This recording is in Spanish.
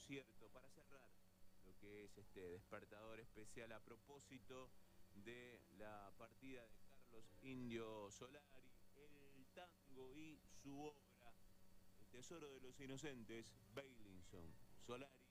concierto para cerrar lo que es este despertador especial a propósito de la partida de Carlos Indio Solari, el tango y su obra, El Tesoro de los Inocentes, Bailinson. Solari